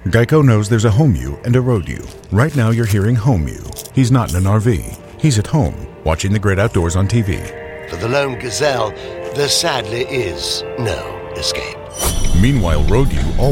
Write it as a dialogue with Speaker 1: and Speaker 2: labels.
Speaker 1: Geico knows there's a home you and a road you. Right now you're hearing home you. He's not in an RV. He's at home, watching the great outdoors on TV.
Speaker 2: For the lone gazelle, there sadly is no escape.
Speaker 1: Meanwhile, road you